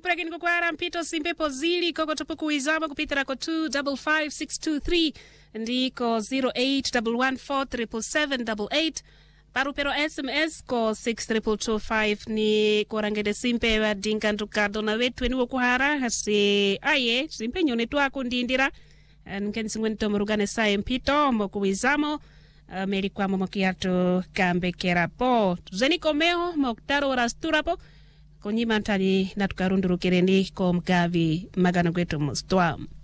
lakini kukwara mpito simpepo zili koko tupu kuizama kupitira ko 255623 ndiko 0811437788 parupero SMS ko 62225 ni korangede simpe wa dinka ntukado na wetu eni wokuhara hasi aye simpe nyone twako ndindira nkeni singweni tomurugane sae mpito mokuizamo meri kwa momokiato kambe kerapo zeni komeo moktaro rasturapo konyima ntali natukarundurukireni ko mkavi magana kwetu mustwa.